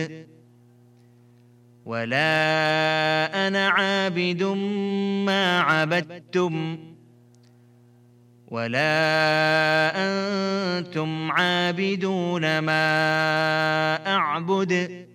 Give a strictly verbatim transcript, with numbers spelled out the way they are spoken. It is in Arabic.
ولا أنا عابد ما عبدتم ولا أنتم عابدون ما أعبد